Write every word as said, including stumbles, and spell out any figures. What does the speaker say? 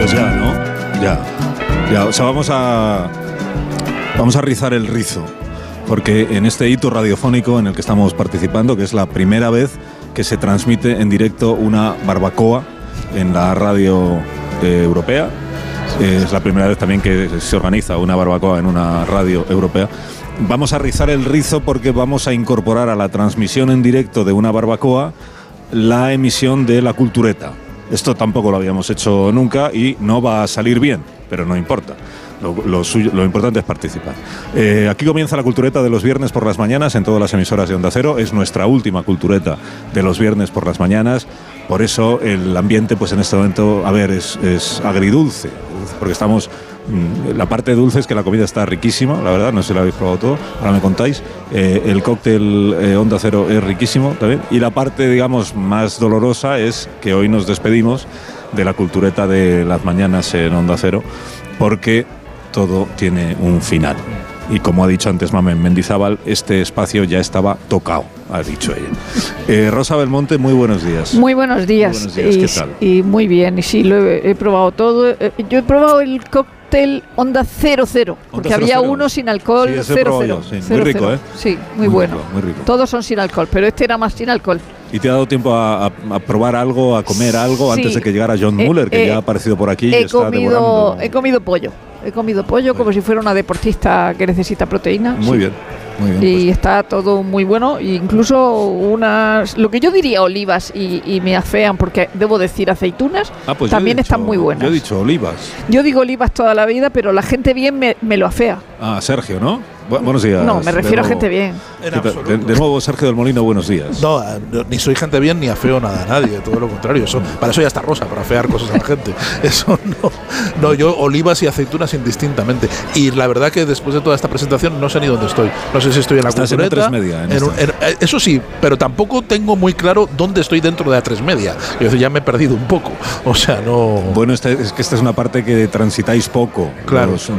Pues ya, ¿no? Ya. Ya, o sea, vamos a vamos a rizar el rizo, porque en este hito radiofónico en el que estamos participando, que es la primera vez que se transmite en directo una barbacoa en la radio eh, europea, eh, es la primera vez también que se organiza una barbacoa en una radio europea. Vamos a rizar el rizo porque vamos a incorporar a la transmisión en directo de una barbacoa la emisión de La Cultureta. Esto tampoco lo habíamos hecho nunca y no va a salir bien, pero no importa. Lo, lo, suyo, lo importante es participar. Eh, aquí comienza La Cultureta de los viernes por las mañanas en todas las emisoras de Onda Cero. Es nuestra última Cultureta de los viernes por las mañanas. Por eso el ambiente, pues en este momento, a ver, es, es agridulce. Porque estamos... La parte dulce es que la comida está riquísima, la verdad, no sé si la habéis probado todo, ahora me contáis. Eh, el cóctel eh, Onda Cero es riquísimo también. Y la parte, digamos, más dolorosa es que hoy nos despedimos de La Cultureta de las mañanas en Onda Cero, porque todo tiene un final. Y como ha dicho antes Mamen Mendizábal, este espacio ya estaba tocado, ha dicho ella. Eh, Rosa Belmonte, muy buenos días. Muy buenos días. Muy buenos días. Y, ¿Qué tal? Y muy bien, y sí, lo he, he probado todo. Yo he probado el cóctel Onda Cero Cero, porque Onda había cero, cero. uno sin alcohol, Sí, ese he cero, probado cero, yo, sí. cero, Muy rico, cero. ¿eh? Sí, muy, Muy bueno. rico, muy rico. Todos son sin alcohol, pero este era más sin alcohol. ¿Y te ha dado tiempo a, a, a probar algo, a comer algo, Sí. antes de que llegara John Eh, Muller, que eh, ya ha aparecido por aquí y He está comido, devorando? he comido pollo. He comido pollo como si fuera una deportista que necesita proteína. Muy sí. bien, muy bien. Y Pues. está todo muy bueno, e incluso unas, lo que yo diría olivas y, y me afean, porque debo decir aceitunas, Ah, pues yo he también dicho- están muy buenas. Yo he dicho olivas. Yo digo olivas toda la vida, pero la gente bien me, me lo afea. Ah, Sergio, ¿no? Bu- buenos días. No, me refiero a de gente nuevo. bien. En ¿Qué tal? absoluto. De, de nuevo, Sergio del Molino, buenos días. No, no, ni soy gente bien ni afeo nada a nadie, todo lo contrario. Eso, para eso ya está Rosa, para afear cosas a la gente. Eso no. No, yo olivas y aceitunas indistintamente. Y la verdad que después de toda esta presentación no sé ni dónde estoy. No sé si estoy en la Estás en Cultureta. A tres Media, en en un- esta. en- eh, eso sí, pero tampoco tengo muy claro dónde estoy dentro de A tres Media. Yo ya me he perdido un poco. O sea, no. Bueno, esta, es que esta es una parte que transitáis poco, Claro. los,